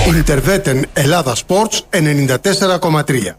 Interveten Ελλάδα Sports 94,3.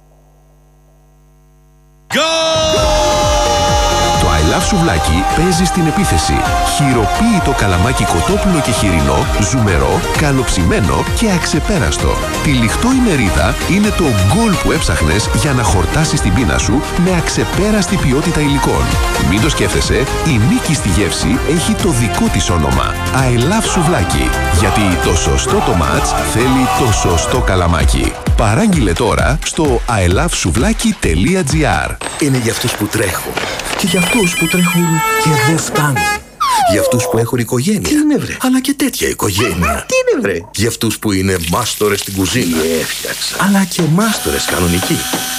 Το I Love Σουβλάκι παίζει στην επίθεση. Χειροποίητο καλαμάκι κοτόπουλο και χοιρινό, ζουμερό, καλοψημένο και αξεπέραστο. Τυλιχτό η μερίδα είναι το γκολ που έψαχνες για να χορτάσεις την πείνα σου με αξεπέραστη ποιότητα υλικών. Μην το σκέφτεσαι, η νίκη στη γεύση έχει το δικό της όνομα. I Love Σουβλάκι. Γιατί το σωστό το μάτς θέλει το σωστό καλαμάκι. Παράγγειλε τώρα στο ilovesuvlaki.gr. Είναι για αυτούς που τρέχουν και για αυτούς που τρέχουν και δεν φτάνουν. Για αυτούς που έχουν οικογένεια. Τι είναι βρε? Αλλά και τέτοια οικογένεια. Τι είναι βρε? Για αυτούς που είναι μάστορες στην κουζίνα. Έφτιαξα. Αλλά και μάστορες κανονικοί.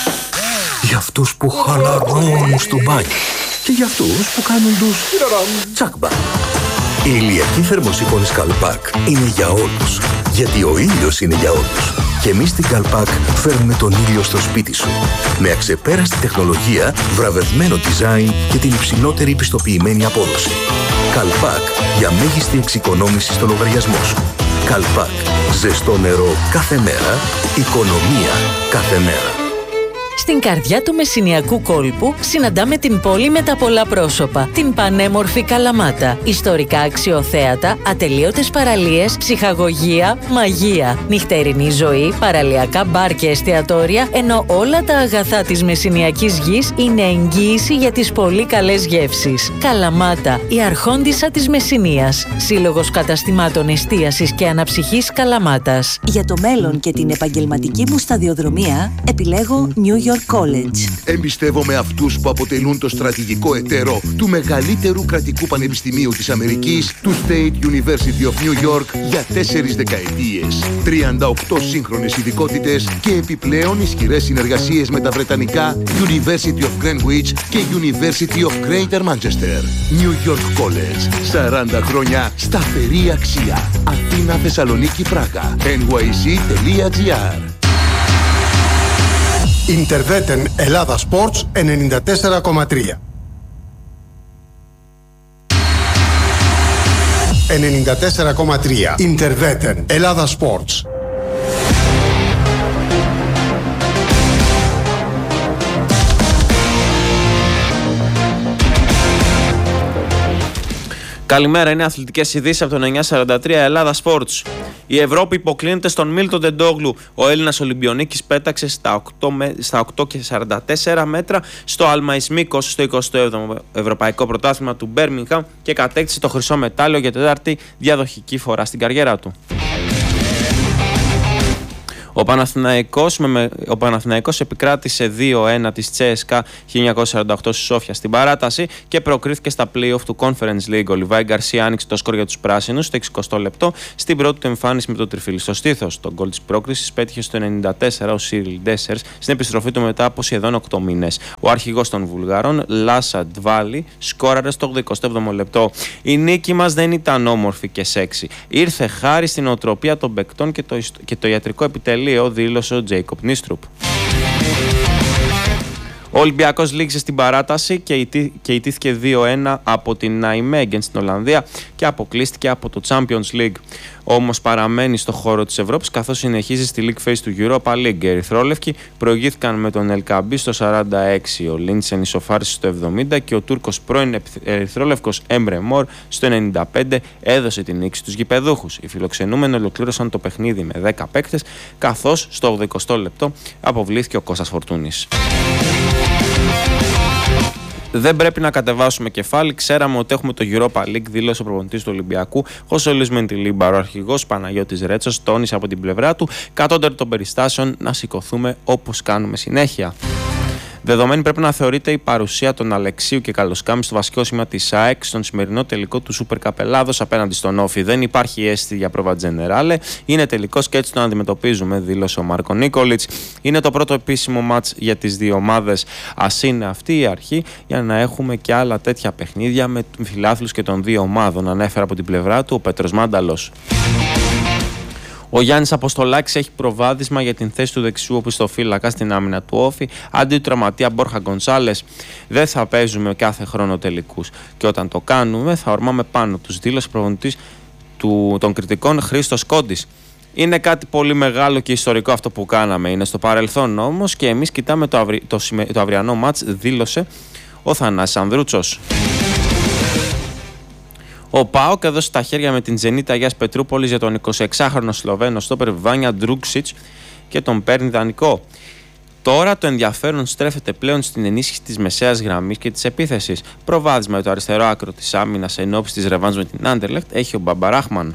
Για αυτούς που χαλαρώνουν στο μπάνιο. Και για αυτούς που κάνουν τους τσάκμπα. Η ηλιακή θερμοσύφωνη Καλπάκ είναι για όλους. Γιατί ο ήλιος είναι για όλους. Και εμείς στην Καλπάκ φέρνουμε τον ήλιο στο σπίτι σου. Με αξεπέραστη τεχνολογία, βραβευμένο design και την υψηλότερη πιστοποιημένη απόδοση. Καλπάκ για μέγιστη εξοικονόμηση στο λογαριασμό σου. Καλπάκ. Ζεστό νερό κάθε μέρα. Οικονομία κάθε μέρα. Στην καρδιά του μεσσηνιακού κόλπου συναντάμε την πόλη με τα πολλά πρόσωπα, την πανέμορφη Καλαμάτα. Ιστορικά αξιοθέατα, ατελείωτες παραλίες, ψυχαγωγία, μαγεία, νυχτερινή ζωή, παραλιακά μπαρ και εστιατόρια, ενώ όλα τα αγαθά της μεσσηνιακής γης είναι εγγύηση για τις πολύ καλές γεύσεις. Καλαμάτα, η αρχόντισσα της Μεσσηνίας. Σύλλογος καταστημάτων εστίασης και αναψυχής Καλαμάτας. Για το μέλλον και την επαγγελματική μου σταδιοδρομία, επιλέγω New York College. Εμπιστεύομαι αυτούς που αποτελούν το στρατηγικό εταίρο του μεγαλύτερου κρατικού πανεπιστημίου της Αμερικής, του State University of New York, για 4 δεκαετίες. 38 σύγχρονες ειδικότητες και επιπλέον ισχυρές συνεργασίες με τα βρετανικά University of Greenwich και University of Greater Manchester. New York College. 40 χρόνια σταθερή αξία. Αθήνα, Θεσσαλονίκη, Πράγα. nyc.gr. Interveten Ελλάδα Sports 94,3. 94,3. Interveten Ελλάδα Sports. Καλημέρα, είναι αθλητικές ειδήσεις από το 943 Ελλάδα Sports. Η Ευρώπη υποκλίνεται στον Μίλτον Τεντόγλου. Ο Έλληνας Ολυμπιονίκης πέταξε στα 8,44 μέτρα στο Αλμαϊσμίκος στο 27ο Ευρωπαϊκό Πρωτάθλημα του Μπέρμιγχαμ και κατέκτησε το χρυσό μετάλλιο για τέταρτη διαδοχική φορά στην καριέρα του. Ο Παναθηναϊκός επικράτησε 2-1 της CSKA 1948 στη Σόφια στην παράταση και προκρίθηκε στα play-off του Conference League. Ο Λιβάη Γκαρσία άνοιξε το σκορ για τους πράσινους στο 60 λεπτό στην πρώτη του εμφάνιση με το τριφύλι στο στήθος. Το γκολ της πρόκρισης πέτυχε στο 94 ο Σίριλ Ντέσσερς στην επιστροφή του μετά από σχεδόν 8 μήνες. Ο αρχηγός των Βουλγαρών, Λάσα Ντβάλι, σκόραρε στο 87ο λεπτό. Η νίκη μας δεν ήταν όμορφη και σεξι. Ήρθε χάρη στην οτροπία των παικτών και το ιατρικό επιτελείο, δήλωσε ο Τζέικοπ Νίστρουπ. Ο Ολυμπιακός λήξε στην παράταση και ιτήθηκε 2-1 από την Νάιμέγεν στην Ολλανδία και αποκλείστηκε από το Champions League. Όμως παραμένει στο χώρο της Ευρώπης καθώς συνεχίζει στη League Phase του Europa League. Οι Ερυθρόλευκοι προηγήθηκαν με τον Ελκαμπή στο 46, ο Λίντσεν ισοφάρισε στο 70 και ο Τούρκος πρώην Ερυθρόλευκος Έμπρε Μορ στο 95 έδωσε την νίκη στους γηπεδούχους. Οι φιλοξενούμενοι ολοκλήρωσαν το παιχνίδι με 10 παίκτες καθώς στο 80 λεπτό αποβλήθηκε ο Κώστας Φορτούνης. Δεν πρέπει να κατεβάσουμε κεφάλι. Ξέραμε ότι έχουμε το Europa League, δήλωσε ο προπονητής του Ολυμπιακού. Χωσέ Λουίς Μεντιλίμπαρο, ο αρχηγός Παναγιώτης Ρέτσος, τόνισε από την πλευρά του κατώτερο των περιστάσεων να σηκωθούμε όπως κάνουμε συνέχεια. Δεδομένη πρέπει να θεωρείται η παρουσία των Αλεξίου και Καλοσκάμι στο βασικό σήμα της ΑΕΚ στον σημερινό τελικό του Σούπερ Καπ Ελλάδος απέναντι στον Όφη. Δεν υπάρχει αίσθηση για πρόβα τζενεράλε. Είναι τελικός και έτσι τον αντιμετωπίζουμε, δήλωσε ο Μάρκο Νίκολιτς. Είναι το πρώτο επίσημο μάτς για τις δύο ομάδες. Ας είναι αυτή η αρχή για να έχουμε και άλλα τέτοια παιχνίδια με φιλάθλους και των δύο ομάδων, ανέφερε από την πλευρά του ο Πέτρος Μάνταλος. Ο Γιάννης Αποστολάκης έχει προβάδισμα για την θέση του δεξιού οπισθοφύλακα στην άμυνα του Όφη αντί του τραυματία Μπόρχα Γκονσάλες. Δεν θα παίζουμε κάθε χρόνο τελικούς και όταν το κάνουμε θα ορμάμε πάνω τους, δήλωσε προπονητής των κριτικών Χρήστος Κόντης. Είναι κάτι πολύ μεγάλο και ιστορικό αυτό που κάναμε. Είναι στο παρελθόν όμως και εμείς κοιτάμε το αυριανό μάτς, δήλωσε ο Θανάσης Ανδρούτσος. Ο ΠΑΟΚ έδωσε τα χέρια με την Zenit Αγίας Πετρούπολης για τον 26χρονο Σλοβαίνο στόπερ Βάνια Ντρούξιτς και τον παίρνει δανεικό. Τώρα το ενδιαφέρον στρέφεται πλέον στην ενίσχυση της μεσαίας γραμμής και της επίθεσης. Προβάδισμα για το αριστερό άκρο της άμυνας εν ώψη της ρεβάνς με την Άντερλεχτ έχει ο Μπαμπαράχμαν.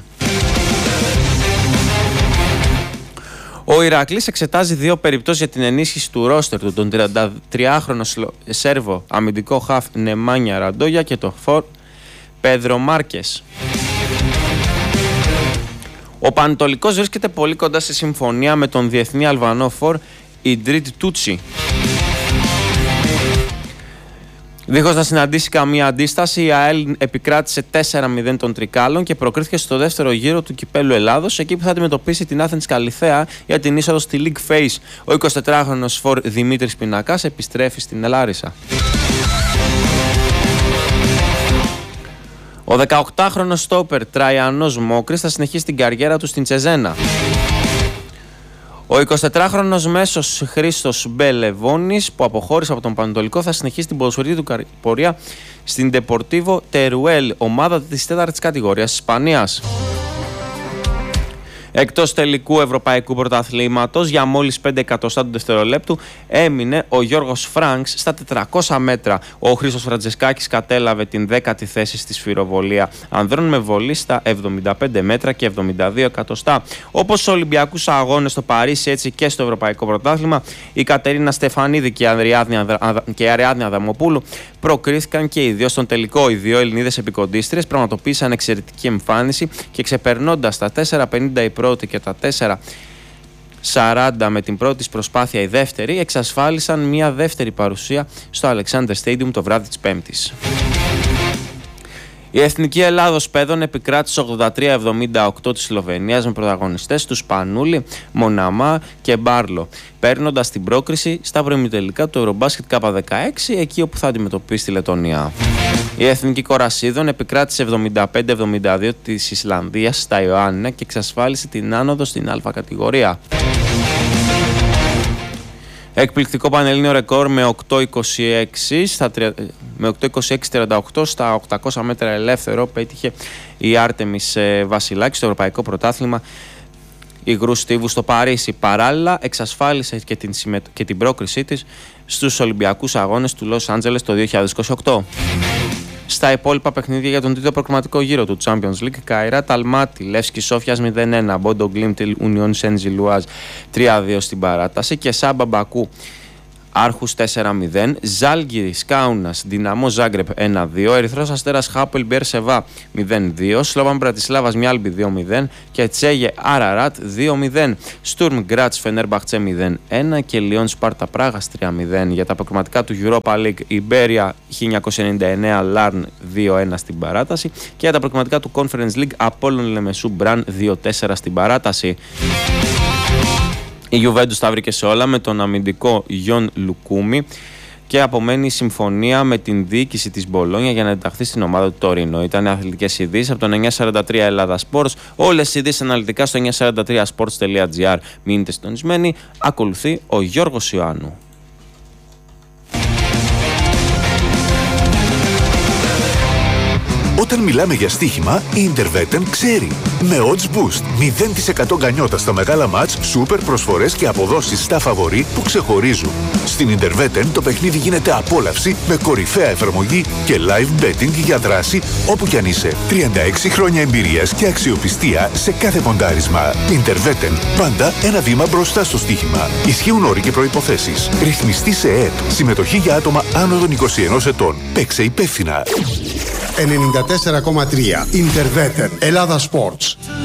Ο Ηρακλής εξετάζει 2 περιπτώσεις για την ενίσχυση του ρόστερ του, τον 33χρονο Σέρβο αμυντικό χαφ Νεμάνια Ραντόγια και το φορ Πέδρο Μάρκες. Ο Πανετολικός βρίσκεται πολύ κοντά σε συμφωνία με τον διεθνή Αλβανό φορ Ιντρίτ Τούτσι. Δίχως να συναντήσει καμία αντίσταση, η ΑΕΛ επικράτησε 4-0 των Τρικάλων και προκρίθηκε στο δεύτερο γύρο του Κυπέλλου Ελλάδος, εκεί που θα αντιμετωπίσει την Athens Καλιθέα για την είσοδο στη League Phase. Ο 24χρονος φορ Δημήτρης Πινακάς επιστρέφει στην Λάρισα. Ο 18χρονος στόπερ Τραϊανός Μόκρης θα συνεχίσει την καριέρα του στην Τσεζένα. Ο 24χρονος μέσος Χρήστος Μπελεβόνης, που αποχώρησε από τον Πανετολικό, θα συνεχίσει την ποδοσφαιρική του πορεία στην Deportivo Teruel, ομάδα της 4ης κατηγορίας της Ισπανίας. Εκτός τελικού Ευρωπαϊκού Πρωταθλήματος, για μόλις 5 εκατοστά του δευτερολέπτου έμεινε ο Γιώργος Φρανκς στα 400 μέτρα. Ο Χρήστος Φραντζεσκάκης κατέλαβε την 10η θέση στη σφυροβολία ανδρών με βολή στα 75 μέτρα και 72 εκατοστά. Όπως στους Ολυμπιακούς Αγώνες στο Παρίσι, έτσι και στο Ευρωπαϊκό Πρωτάθλημα, η Κατερίνα Στεφανίδη και η Αριάδνη Αδαμοπούλου προκρίθηκαν και οι δύο στον τελικό. Οι δύο Ελληνίδες επικοντίστριες πραγματοποίησαν εξαιρετική εμφάνιση και ξεπερνώντας τα 4.50 η πρώτη και τα 4.40 με την πρώτη προσπάθεια η δεύτερη, εξασφάλισαν μια δεύτερη παρουσία στο Alexander Stadium το βράδυ της Πέμπτης. Η Εθνική Ελλάδος Παιδών επικράτησε 83-78 της Σλοβενίας με πρωταγωνιστές του Σπανούλη, Μοναμά και Μπάρλο, παίρνοντας την πρόκριση στα προημιτελικά του Ευρωμπάσκετ K16, εκεί όπου θα αντιμετωπίσει τη Λετωνία. Η Εθνική Κορασίδων επικράτησε 75-72 της Ισλανδίας στα Ιωάννινα και εξασφάλισε την άνοδο στην Α κατηγορία. Εκπληκτικό πανελλήνιο ρεκόρ με 8.26-38 στα 800 μέτρα ελεύθερο πέτυχε η Άρτεμις Βασιλάκη στο Ευρωπαϊκό Πρωτάθλημα υγρού στίβου στο Παρίσι. Παράλληλα εξασφάλισε και την πρόκρισή της στους Ολυμπιακούς Αγώνες του Λος Άντζελες το 2028. Στα υπόλοιπα παιχνίδια για τον τρίτο προκριματικό γύρο του Champions League, Καϊράτ Αλμάτι, Λεύσκι Σόφιας 0-1, Μπόντο Γκλίμπτ Ουνιόν Σεντ Λουάζ 3-2 στην παράταση και Σάμπα Μπακού Άρχους 4-0, Ζάλγκιρις Κάουνας Δυναμό Ζάγκρεπ 1-2, Ερυθρός Αστέρας Χάπελ Μπιερσεβά 0-2, Σλόβαν Μπρατισλάβας Μιάλμπι 2-0 και Τσέγε Αραράτ 2-0, Στουρμ Γκράτς Φενέρμπαχτσε 0-1 και Λιόν Σπάρτα Πράγας 3-0. Για τα προκριματικά του Europa League, Ιμπέρια 1999 Λάρν 2-1 στην παράταση και για τα προκριματικά του Conference League, Απόλλων Λεμεσού Μπραν 2-4 στην παράταση. Η Γιουβέντους τα βρήκε σε όλα με τον αμυντικό Γιον Λουκούμι και απομένει η συμφωνία με την διοίκηση της Μπολόνια για να ενταχθεί στην ομάδα του Τωρίνο. Ήταν αθλητικές ειδήσεις από το 943 Ελλάδα Sports. Όλες οι ειδήσεις αναλυτικά στο 943sports.gr. Μείνετε συντονισμένοι. Ακολουθεί ο Γιώργος Ιωάννου. Όταν μιλάμε για στοίχημα, η Interveten ξέρει. Με odds boost, 0% γκανιότα στα μεγάλα μάτς, σούπερ προσφορές και αποδόσεις στα φαβορί που ξεχωρίζουν. Στην Interveten το παιχνίδι γίνεται απόλαυση με κορυφαία εφαρμογή και live betting για δράση όπου κι αν είσαι. 36 χρόνια εμπειρίας και αξιοπιστία σε κάθε ποντάρισμα. Interveten, πάντα ένα βήμα μπροστά στο στοίχημα. Ισχύουν όροι και προϋποθέσεις. Ρυθμιστή σε ΕΕΠ. Συμμετοχή για άτομα άνω των 21 ετών. Παίξε υπεύθυνα. 94,3 Interveten Ελλάδα Sports.